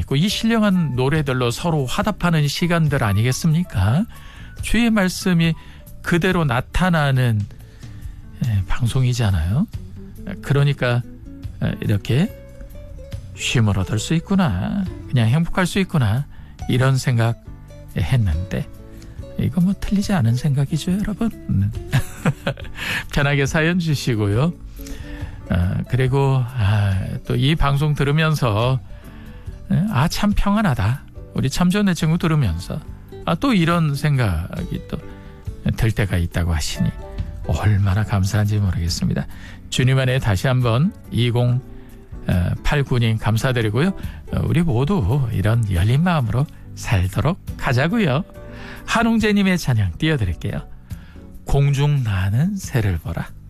있고 이 신령한 노래들로 서로 화답하는 시간들 아니겠습니까? 주의 말씀이 그대로 나타나는 방송이잖아요. 그러니까 이렇게 쉼을 얻을 수 있구나, 그냥 행복할 수 있구나, 이런 생각 했는데 이거 뭐 틀리지 않은 생각이죠, 여러분. 편하게 사연 주시고요. 그리고 또 이 방송 들으면서 참 평안하다, 우리 참 좋은 내 친구 들으면서 또 이런 생각이 또 들 때가 있다고 하시니 얼마나 감사한지 모르겠습니다. 주님 안에 다시 한번 2089님 감사드리고요. 우리 모두 이런 열린 마음으로 살도록 하자고요. 한웅재님의 찬양 띄워드릴게요. 공중 나는 새를 보라.